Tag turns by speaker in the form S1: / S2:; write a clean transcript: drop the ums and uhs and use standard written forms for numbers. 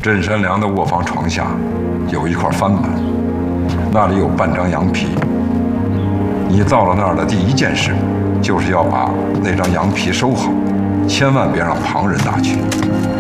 S1: 甄山良的卧房床下有一块翻板，那里有半张羊皮。你到了那儿的第一件事，就是要把那张羊皮收好，千万别让旁人拿去。